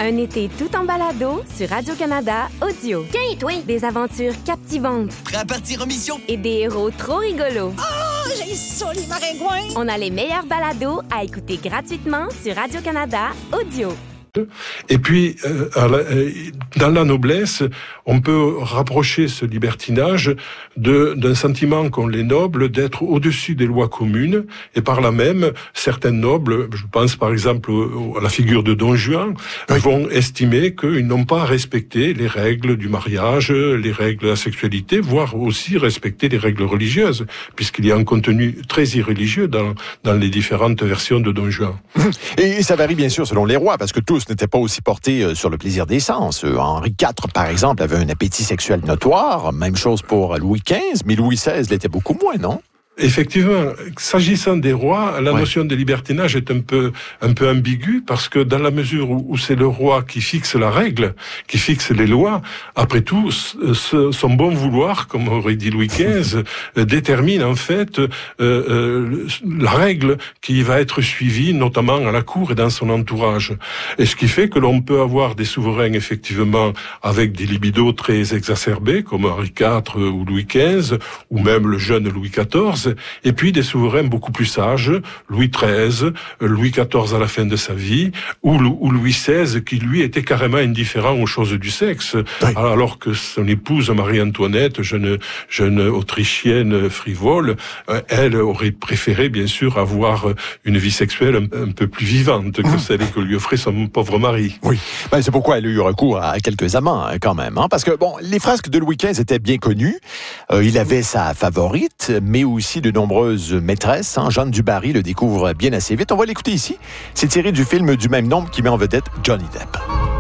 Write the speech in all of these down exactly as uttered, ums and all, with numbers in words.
Un été tout en balado sur Radio-Canada Audio. Tiens, toi! Des aventures captivantes. Prêt à partir en mission? Et des héros trop rigolos. Oh, j'ai ça, les maringouins! On a les meilleurs balados à écouter gratuitement sur Radio-Canada Audio. Et puis, euh, dans la noblesse, on peut rapprocher ce libertinage de, d'un sentiment qu'ont les nobles d'être au-dessus des lois communes, et par là même, certains nobles, je pense par exemple à la figure de Don Juan, oui. vont estimer qu'ils n'ont pas respecté les règles du mariage, les règles de la sexualité, voire aussi respecter les règles religieuses, puisqu'il y a un contenu très irréligieux dans, dans les différentes versions de Don Juan. Et ça varie bien sûr selon les rois, parce que tous n'étaient pas aussi portés sur le plaisir des sens. Henri quatre, par exemple, avait un appétit sexuel notoire. Même chose pour Louis quinze, mais Louis seize l'était beaucoup moins, non? Effectivement, s'agissant des rois, la ouais. notion de libertinage est un peu un peu ambiguë parce que dans la mesure où, où c'est le roi qui fixe la règle, qui fixe les lois, après tout, ce, son bon vouloir, comme aurait dit Louis quinze, détermine en fait euh, euh, la règle qui va être suivie, notamment à la cour et dans son entourage. Et ce qui fait que l'on peut avoir des souverains effectivement avec des libidos très exacerbés, comme Henri quatre ou Louis quinze, ou même le jeune Louis quatorze. Et puis des souverains beaucoup plus sages, Louis treize, Louis quatorze à la fin de sa vie, ou, ou Louis seize qui lui était carrément indifférent aux choses du sexe, oui. alors que son épouse Marie-Antoinette, jeune, jeune autrichienne frivole, elle aurait préféré bien sûr avoir une vie sexuelle un, un peu plus vivante que celle que lui offrait son pauvre mari. Oui, ben, c'est pourquoi elle a eu recours à quelques amants hein, quand même, hein, parce que bon, les frasques de Louis quinze étaient bien connues, euh, il avait sa favorite, mais aussi de nombreuses maîtresses. Hein. Jeanne du Barry le découvre bien assez vite. On va l'écouter ici. C'est tiré du film du même nom qui met en vedette Johnny Depp.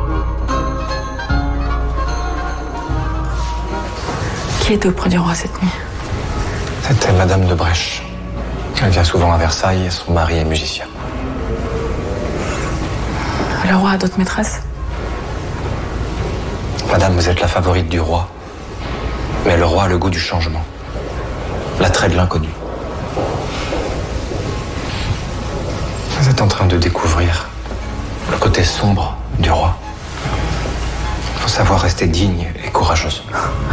Qui était auprès du roi cette nuit? C'était Madame de Brèche. Elle vient souvent à Versailles et son mari est musicien. Le roi a d'autres maîtresses? Madame, vous êtes la favorite du roi. Mais le roi a le goût du changement. L'attrait de l'inconnu. Vous êtes en train de découvrir le côté sombre du roi. Il faut savoir rester digne et courageuse.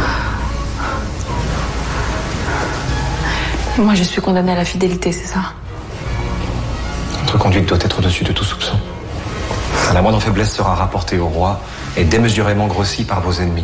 Et moi, je suis condamnée à la fidélité, c'est ça? Votre conduite doit être au-dessus de tout soupçon. La moindre faiblesse sera rapportée au roi et démesurément grossie par vos ennemis.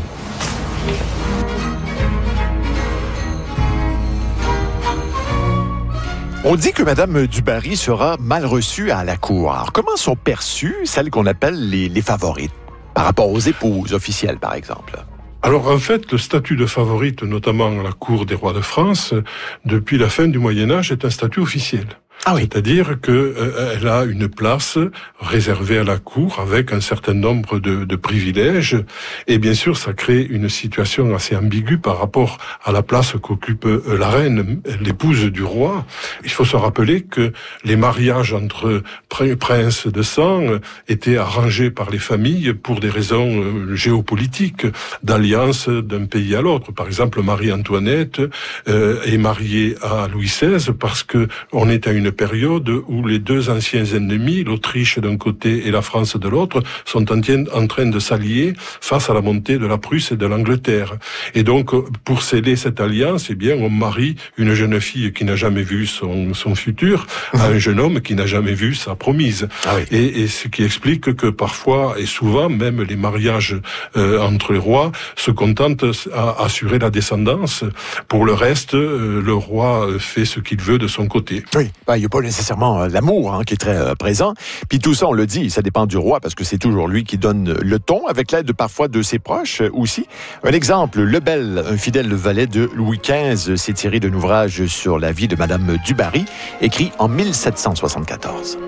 On dit que Madame du Barry sera mal reçue à la cour. Alors, comment sont perçues celles qu'on appelle les, les favorites, par rapport aux épouses officielles, par exemple? Alors en fait, le statut de favorite, notamment à la cour des rois de France, depuis la fin du Moyen-Âge, est un statut officiel. Ah oui. C'est-à-dire que euh, elle a une place réservée à la cour avec un certain nombre de, de privilèges et bien sûr ça crée une situation assez ambiguë par rapport à la place qu'occupe euh, la reine, l'épouse du roi. Il faut se rappeler que les mariages entre pr- princes de sang étaient arrangés par les familles pour des raisons euh, géopolitiques, d'alliance d'un pays à l'autre. Par exemple, Marie-Antoinette euh, est mariée à Louis seize parce que on est à une période où les deux anciens ennemis, l'Autriche d'un côté et la France de l'autre, sont en train de s'allier face à la montée de la Prusse et de l'Angleterre. Et donc, pour sceller cette alliance, eh bien, on marie une jeune fille qui n'a jamais vu son, son futur à un jeune homme qui n'a jamais vu sa promise. Ah oui. et, et ce qui explique que parfois, et souvent, même les mariages euh, entre les rois se contentent à assurer la descendance. Pour le reste, euh, le roi fait ce qu'il veut de son côté. Oui. Il n'y a pas nécessairement euh, l'amour hein, qui est très euh, présent. Puis tout ça, on le dit, ça dépend du roi parce que c'est toujours lui qui donne le ton, avec l'aide parfois de ses proches euh, aussi. Un exemple, Lebel, un fidèle valet de Louis quinze, s'est tiré d'un ouvrage sur la vie de Madame du Barry, écrit en mille sept cent soixante-quatorze.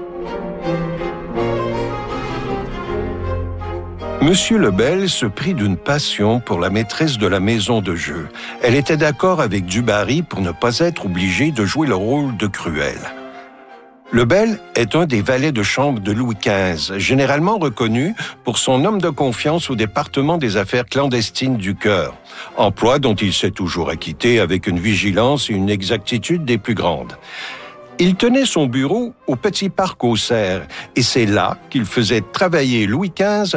Monsieur Lebel se prit d'une passion pour la maîtresse de la maison de jeu. Elle était d'accord avec du Barry pour ne pas être obligée de jouer le rôle de Cruel. Lebel est un des valets de chambre de Louis quinze, généralement reconnu pour son homme de confiance au département des affaires clandestines du cœur, emploi dont il s'est toujours acquitté avec une vigilance et une exactitude des plus grandes. Il tenait son bureau au Petit Parc aux Serres, et c'est là qu'il faisait travailler Louis quinze